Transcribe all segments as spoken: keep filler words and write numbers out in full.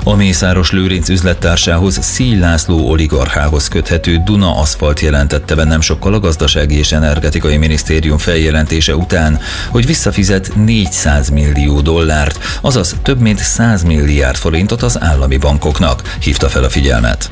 A Mészáros Lőrinc üzlettársához, Szíj László oligarchához köthető Duna Aszfalt jelentette be nem sokkal a Gazdasági és Energetikai Minisztérium feljelentése után, hogy visszafizet négyszáz millió dollárt, azaz több mint száz milliárd forintot az állami bankoknak, hívta fel a figyelmet.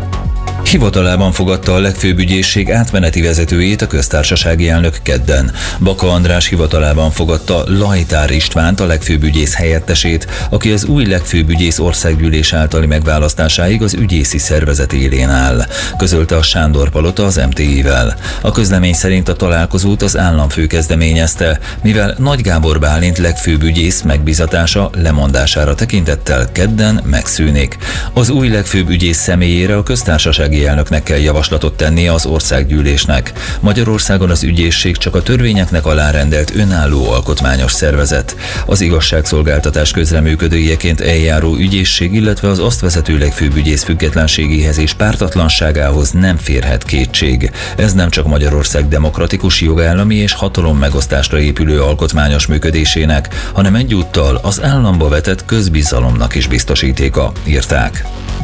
Hivatalában fogadta a legfőbb ügyészség átmeneti vezetőjét a köztársasági elnök kedden. Baka András hivatalában fogadta Lajtár Istvánt, a legfőbb ügyész helyettesét, aki az új legfőbb ügyész országgyűlés általi megválasztásáig az ügyészi szervezet élén áll, közölte a Sándor Palota az em té i-vel. A közlemény szerint a találkozót az államfő kezdeményezte, mivel Nagy Gábor Bálint legfőbb ügyész megbízatása lemondására tekintettel kedden megszűnik. Az új legfőbb ügyész személyére a köztársasági elnöknek kell javaslatot tennie az országgyűlésnek. Magyarországon az ügyészség csak a törvényeknek alárendelt önálló alkotmányos szervezet. Az igazságszolgáltatás közreműködőjeként eljáró ügyészség, illetve az azt vezető legfőbb ügyész függetlenségéhez és pártatlanságához nem férhet kétség. Ez nem csak Magyarország demokratikus, jogállami és hatalommegosztásra épülő alkotmányos működésének, hanem egyúttal az államba vetett közbizalomnak is biztosítéka, írták.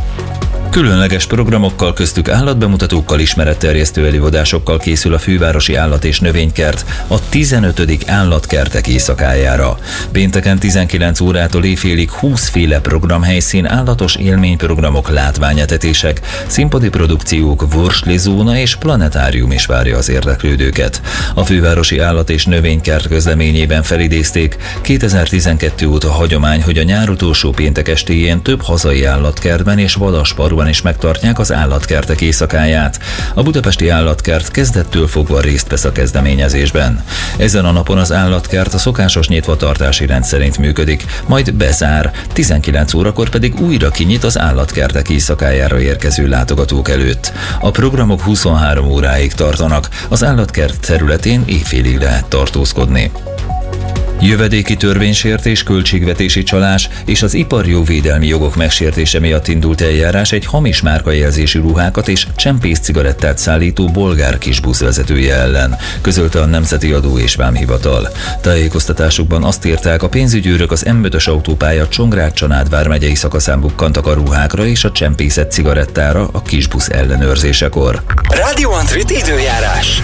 Különleges programokkal, köztük állatbemutatókkal, ismeretterjesztő előadásokkal készül a Fővárosi Állat- és Növénykert a tizenötödik állatkertek éjszakájára. Pénteken tizenkilenc órától éjfélig húsz féle programhelyszín, állatos élményprogramok, látványetetések, színpadi produkciók, vorslizóna és planetárium is várja az érdeklődőket. A Fővárosi Állat- és Növénykert közleményében felidézték, kétezer-tizenkettő óta hagyomány, hogy a nyár utolsó péntek estéjén több hazai állatkertben és vadasparkban is megtartják az állatkertek éjszakáját. A budapesti állatkert kezdettől fogva részt vesz a kezdeményezésben. Ezen a napon az állatkert a szokásos nyitvatartási rend szerint működik, majd bezár, tizenkilenc órakor pedig újra kinyit az állatkertek éjszakájára érkező látogatók előtt. A programok huszonhárom óráig tartanak, az állatkert területén éjfélig lehet tartózkodni. Jövedéki törvénysértés, költségvetési csalás és az iparjogvédelmi jogok megsértése miatt indult eljárás egy hamis márkajelzésű ruhákat és csempész cigarettát szállító bolgár kisbusz vezetője ellen, közölte a Nemzeti Adó és Vámhivatal. Tájékoztatásukban azt írták, a pénzügyőrök az em ötös autópálya Csongrád-Csanád vármegyei szakaszán bukkantak a ruhákra és a csempészet cigarettára a kisbusz ellenőrzésekor. Rádió Antrit időjárás.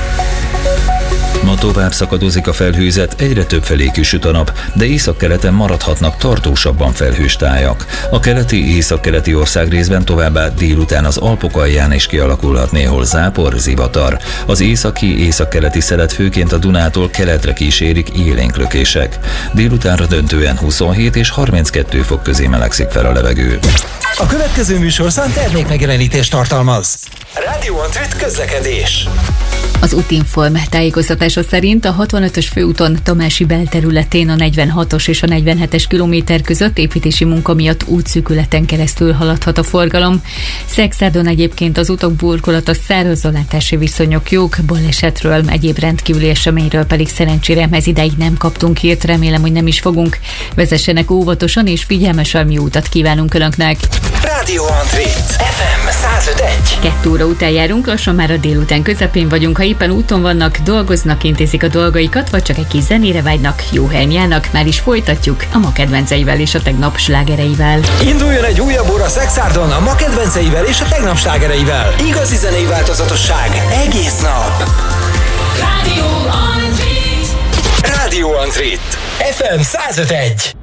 Ma tovább szakadozik a felhőzet, egyre több felé kisüt a nap, de északkeleten maradhatnak tartósabban felhős tájak. A keleti, északkeleti országrészben továbbá délután az Alpok alján is kialakulhat néhol zápor, zivatar. Az északi, északkeleti szelet főként a Dunától keletre kísérik élénk lökések. Délutánra döntően huszonhét és harminckettő fok közé melegszik fel a levegő. A következő műsorszám termékmegjelenítést tartalmaz. Rádió Antrit közlekedés. Az Útinform tájékoztatása szerint a hatvanötös főúton Tamási belterületén a negyvenhatos és a negyvenhetes kilométer között építési munka miatt útszűkületen keresztül haladhat a forgalom. Szexárdon egyébként az utak burkolata, szárazzalátási viszonyok jók, balesetről, egyéb rendkívüli eseményről pedig szerencsére ez ideig nem kaptunk hírt, remélem, hogy nem is fogunk. Vezessenek óvatosan és figyelmesen, jó utat kívánunk Önöknek! Rádió Antrit ef em száz öt egy. Kettő óra után járunk, lassan már a délután közepén vagyunk. Ha éppen úton vannak, dolgoznak, intézik a dolgaikat, vagy csak egy kis zenére vágynak, jó helyen járnak, már is folytatjuk a ma kedvenceivel és a tegnap slágereivel. Induljon egy újabb óra Szexárdon a ma kedvenceivel és a tegnap slágereivel. Igazi zenei változatosság egész nap. Rádió Antrit. Rádió Antrit ef em száz öt egy.